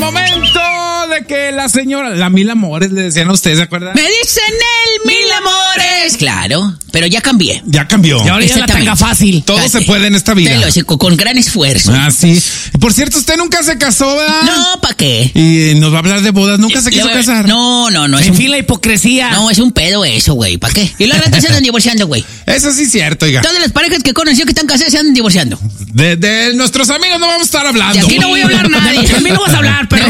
momento de que la señora, la Mil Amores, le decían a usted, ¿se acuerdan? Me dicen el Mil Amores. Claro, pero ya cambié. Ya cambió. Y ahora ya la tenga fácil. Todo se puede en esta vida. Te lo digo, con gran esfuerzo. Ah, sí. Por cierto, usted nunca se casó, ¿verdad? No, ¿para qué? Y nos va a hablar de bodas. ¿Nunca se quiso casar? No. En fin, la hipocresía. No, es un pedo eso, güey. ¿Para qué? Y los ratos se andan divorciando, güey. Eso sí es cierto, oiga. Todas las parejas que conoció que están casadas se andan divorciando. De nuestros amigos no vamos a estar hablando. De aquí no voy a hablar nada. De mí no vas a hablar, pero...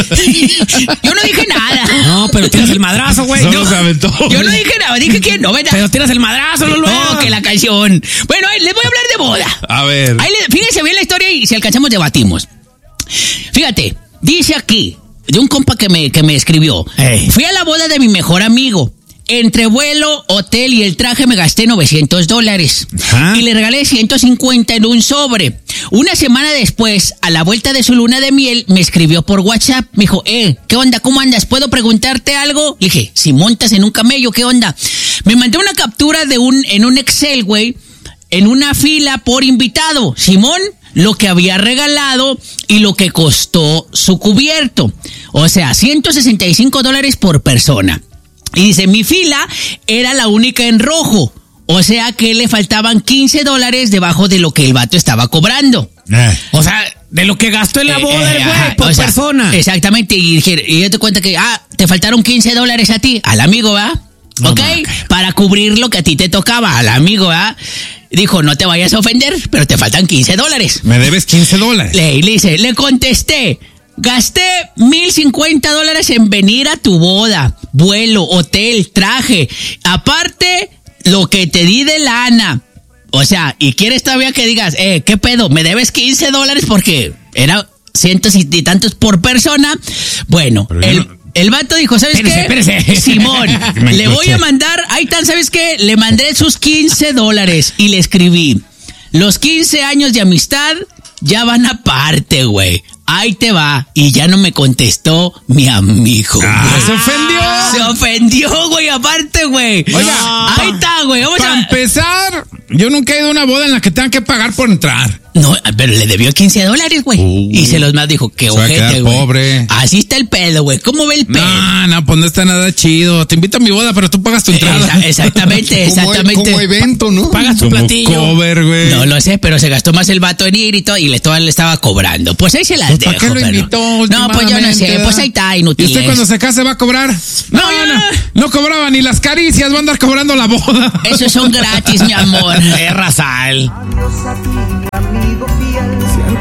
Yo no dije nada. No, pero tienes el madrazo, güey. Solo se aventó. Yo no dije nada. Dije que no, ¿verdad? Pero tienes el madrazo, no luego. No, que la canción. Bueno, les voy a hablar de boda. A ver. Fíjense bien la historia y si alcanzamos debatimos. Fíjate, dice aquí, de un compa que me escribió. Fui a la boda de mi mejor amigo. Entre vuelo, hotel y el traje me gasté $900. Ajá. Y le regalé 150 en un sobre. Una semana después, a la vuelta de su luna de miel, me escribió por WhatsApp. Me dijo, ¿qué onda? ¿Cómo andas? ¿Puedo preguntarte algo? Le dije, si montas en un camello, ¿qué onda? Me mandó una captura en un Excel, güey, en una fila por invitado. Simón, lo que había regalado y lo que costó su cubierto. O sea, $165 por persona. Y dice, mi fila era la única en rojo. O sea que le faltaban $15 debajo de lo que el vato estaba cobrando. O sea, de lo que gastó en la boda el güey por persona. Exactamente. Y yo te cuenta que, te faltaron $15 a ti, al amigo, ¿verdad? No, ¿ok? Para cubrir lo que a ti te tocaba, al amigo, ¿verdad? Dijo, no te vayas a ofender, pero te faltan $15. Me debes $15. Le contesté. Gasté $1,050 en venir a tu boda, vuelo, hotel, traje, aparte lo que te di de lana. O sea, y quieres todavía que digas, ¿qué pedo? ¿Me debes $15 porque era cientos y tantos por persona? Bueno, el vato dijo, ¿sabes qué? Espérese. Simón, le voy a mandar, ahí están, ¿sabes qué? Le mandé sus $15 y le escribí, los 15 años de amistad ya van aparte, güey. Ahí te va. Y ya no me contestó mi amigo. ¿Se ofendió? Se ofendió, güey, aparte, güey. Oiga, ahí está, güey. Para empezar, yo nunca he ido a una boda en la que tengan que pagar por entrar. No, pero le debió $15, güey. Y se los más dijo, qué ojete, güey. Pobre. Así está el pedo, güey. ¿Cómo ve el pedo? No, pues no está nada chido. Te invito a mi boda, pero tú pagas tu entrada. Exactamente. Como evento, ¿no? Pagas tu platillo. Cover, güey. No lo sé, pero se gastó más el vato en ir y todo, y le estaba cobrando. Pues ahí se las dejo. ¿Para qué lo invitó? No, pues yo no sé. Pues ahí está, inútil. ¿Y usted cuando se case va a cobrar? No cobraba ni las caricias, va a andar cobrando la boda. Esos son gratis, mi amor. Rasal. Adiós a ti, amigo fiel.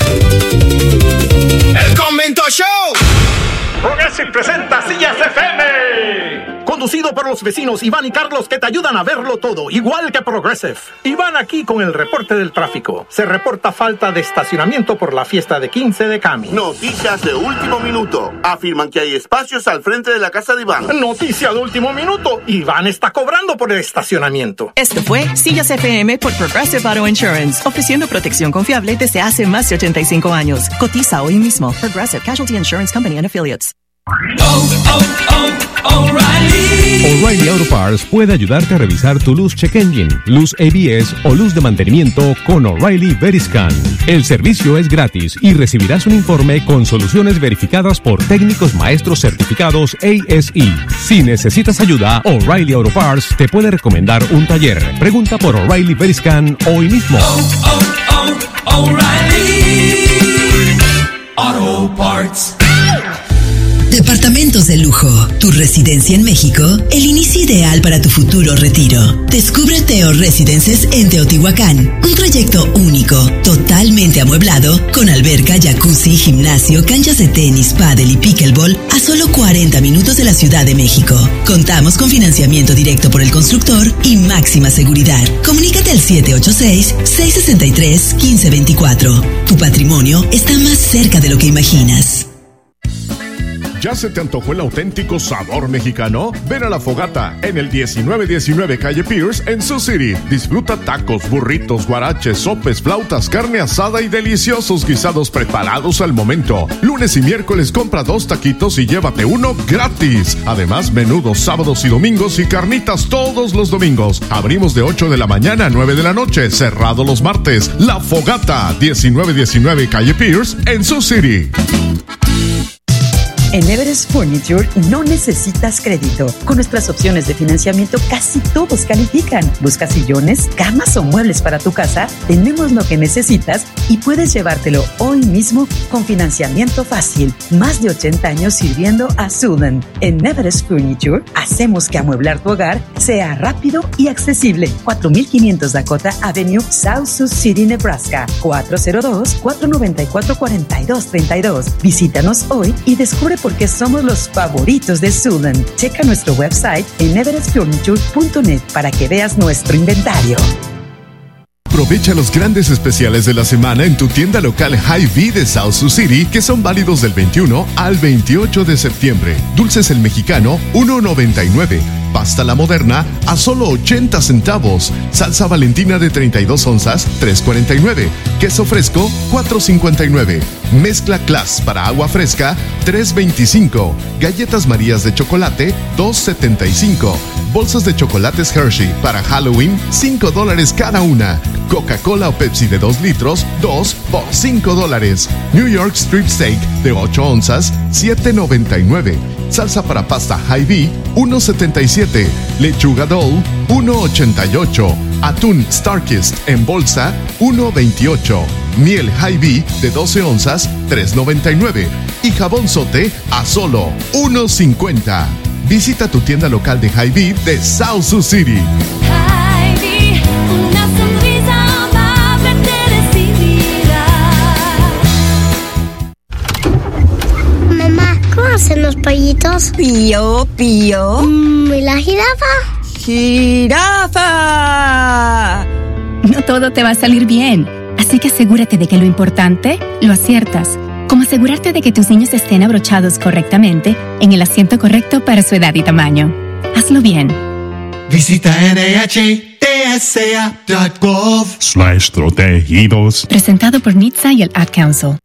¡El Convento Show! Progressive presenta Sillas FM. Conducido por los vecinos Iván y Carlos, que te ayudan a verlo todo, igual que Progressive. Iván aquí con el reporte del tráfico. Se reporta falta de estacionamiento por la fiesta de 15 de Cami. Noticias de último minuto. Afirman que hay espacios al frente de la casa de Iván. Noticia de último minuto. Iván está cobrando por el estacionamiento. Esto fue Sillas FM por Progressive Auto Insurance, ofreciendo protección confiable desde hace más de 85 años. Cotiza hoy mismo. Progressive Casualty Insurance Company and Affiliates. O'Reilly Auto Parts puede ayudarte a revisar tu luz check engine, luz ABS o luz de mantenimiento con O'Reilly Veriscan. El servicio es gratis y recibirás un informe con soluciones verificadas por técnicos maestros certificados ASE. Si necesitas ayuda, O'Reilly Auto Parts te puede recomendar un taller. Pregunta por O'Reilly Veriscan hoy mismo. O'Reilly Auto Parts. Departamentos de lujo, tu residencia en México, el inicio ideal para tu futuro retiro. Descubre Teo Residences en Teotihuacán, un proyecto único, totalmente amueblado, con alberca, jacuzzi, gimnasio, canchas de tenis, pádel y pickleball a solo 40 minutos de la Ciudad de México. Contamos con financiamiento directo por el constructor y máxima seguridad. Comunícate al 786-663-1524. Tu patrimonio está más cerca de lo que imaginas. ¿Ya se te antojó el auténtico sabor mexicano? Ven a La Fogata en el 1919 Calle Pierce en Sioux City. Disfruta tacos, burritos, guaraches, sopes, flautas, carne asada y deliciosos guisados preparados al momento. Lunes y miércoles compra 2 taquitos y llévate uno gratis. Además, menudos sábados y domingos y carnitas todos los domingos. Abrimos de 8 de la mañana a 9 de la noche, cerrado los martes. La Fogata, 1919 Calle Pierce en Sioux City. En Everest Furniture no necesitas crédito. Con nuestras opciones de financiamiento casi todos califican. ¿Buscas sillones, camas o muebles para tu casa? Tenemos lo que necesitas y puedes llevártelo hoy mismo con financiamiento fácil. Más de 80 años sirviendo a Sudan. En Everest Furniture hacemos que amueblar tu hogar sea rápido y accesible. 4500 Dakota Avenue, South Sioux City, Nebraska. 402-494-4232. Visítanos hoy y descubre por qué somos los favoritos de Sudan. Checa nuestro website en everestfurniture.net para que veas nuestro inventario. Aprovecha los grandes especiales de la semana en tu tienda local Hy-Vee de South Sioux City, que son válidos del 21 al 28 de septiembre. Dulces El Mexicano, $1.99. Pasta La Moderna a solo 80 centavos. Salsa Valentina de 32 onzas, $3.49. Queso fresco, $4.59. Mezcla Class para agua fresca, $3.25. Galletas Marías de chocolate, $2.75. Bolsas de chocolates Hershey para Halloween, $5 cada una. Coca-Cola o Pepsi de 2 litros, 2 por $5. New York Strip Steak de 8 onzas, $7.99. Salsa para pasta Hy-Vee, $1.77. Lechuga Dole, $1.88. Atún Starkist en bolsa, $1.28. Miel Hy-Vee de 12 onzas, $3.99. Y jabón Sote a solo $1.50. Visita tu tienda local de Hy-Vee de South Sioux City. Hy-Vee, una sonrisa amable te recibirá. Mamá, ¿cómo hacen los pollitos? Pío, pío. ¿Y la jirafa? ¡Jirafa! No todo te va a salir bien, así que asegúrate de que lo importante lo aciertas. Como asegurarte de que tus niños estén abrochados correctamente en el asiento correcto para su edad y tamaño. Hazlo bien. Visita NHTSA.gov/protegidos. Presentado por NHTSA y el Ad Council.